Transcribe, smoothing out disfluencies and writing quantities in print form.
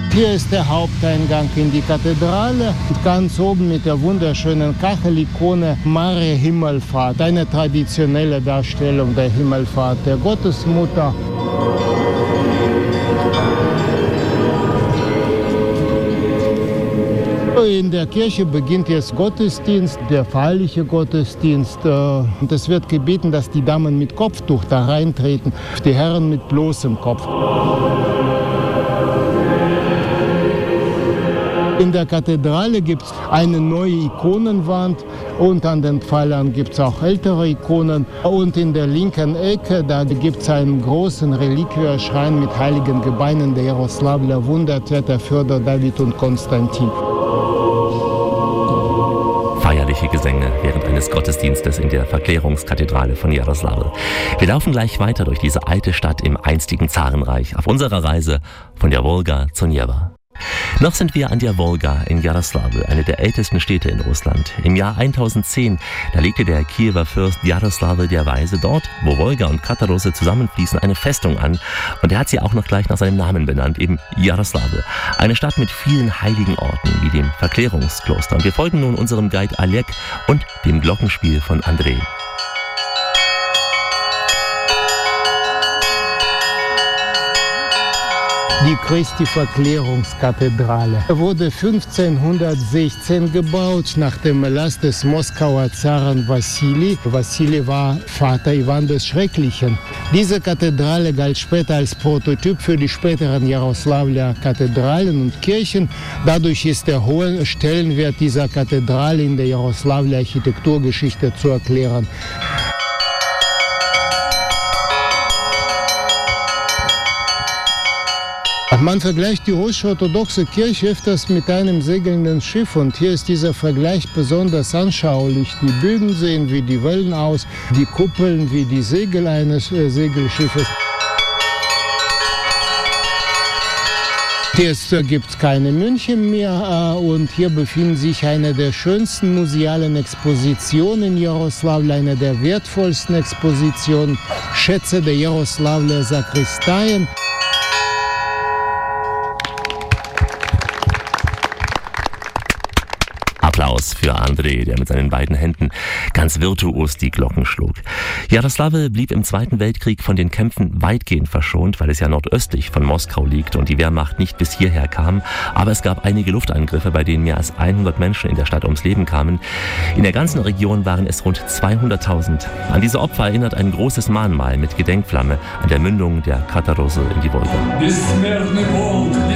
Hier ist der Haupteingang in die Kathedrale. Ganz oben mit der wunderschönen Kachelikone Maria Himmelfahrt, eine traditionelle Darstellung der Himmelfahrt der Gottesmutter. In der Kirche beginnt jetzt Gottesdienst, der feierliche Gottesdienst. Und es wird gebeten, dass die Damen mit Kopftuch da reintreten, die Herren mit bloßem Kopf. In der Kathedrale gibt es eine neue Ikonenwand und an den Pfeilern gibt es auch ältere Ikonen. Und in der linken Ecke, da gibt es einen großen Reliquierschrein mit heiligen Gebeinen der Jaroslavler Wundertäter Fjodor, David und Konstantin. Feierliche Gesänge während eines Gottesdienstes in der Verklärungskathedrale von Jaroslavl. Wir laufen gleich weiter durch diese alte Stadt im einstigen Zarenreich auf unserer Reise von der Wolga zur Neva. Noch sind wir an der Wolga in Jaroslavl, eine der ältesten Städte in Russland. Im Jahr 1010, da legte der Kiewer Fürst Jaroslavl der Weise dort, wo Wolga und Katarose zusammenfließen, eine Festung an. Und er hat sie auch noch gleich nach seinem Namen benannt, eben Jaroslavl. Eine Stadt mit vielen heiligen Orten, wie dem Verklärungskloster. Und wir folgen nun unserem Guide Oleg und dem Glockenspiel von Andrei. Die Christi Verklärungskathedrale wurde 1516 gebaut nach dem Erlass des Moskauer Zaren Wassili. Wassili war Vater Iwan des Schrecklichen. Diese Kathedrale galt später als Prototyp für die späteren Jaroslavler Kathedralen und Kirchen. Dadurch ist der hohe Stellenwert dieser Kathedrale in der Jaroslavler Architekturgeschichte zu erklären. Man vergleicht die russisch-orthodoxe Kirche öfters mit einem segelnden Schiff und hier ist dieser Vergleich besonders anschaulich. Die Bögen sehen wie die Wellen aus, die Kuppeln wie die Segel eines Segelschiffes. Jetzt gibt es keine München mehr und hier befindet sich eine der schönsten musealen Expositionen in Jaroslavl, eine der wertvollsten Expositionen, Schätze der Jaroslavler Sakristeien. Applaus für Andrei, der mit seinen beiden Händen ganz virtuos die Glocken schlug. Jaroslavl blieb im Zweiten Weltkrieg von den Kämpfen weitgehend verschont, weil es ja nordöstlich von Moskau liegt und die Wehrmacht nicht bis hierher kam. Aber es gab einige Luftangriffe, bei denen mehr als 100 Menschen in der Stadt ums Leben kamen. In der ganzen Region waren es rund 200.000. An diese Opfer erinnert ein großes Mahnmal mit Gedenkflamme an der Mündung der Katarose in die Wolga.